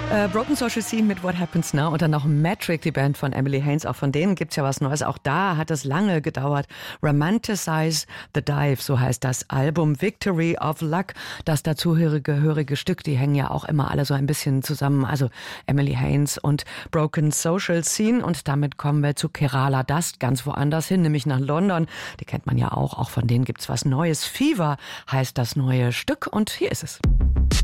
Broken Social Scene mit What Happens Now und dann noch Metric, die Band von Emily Haines. Auch von denen gibt's ja was Neues. Auch da hat es lange gedauert. Romanticize the Dive, so heißt das Album. Victory of Luck, das dazugehörige Stück, die hängen ja auch immer alle so ein bisschen zusammen. Also Emily Haines und Broken Social Scene. Und damit kommen wir zu Kerala Dust, ganz woanders hin, nämlich nach London. Die kennt man ja auch. Auch von denen gibt's was Neues. Fever heißt das neue Stück und hier ist es.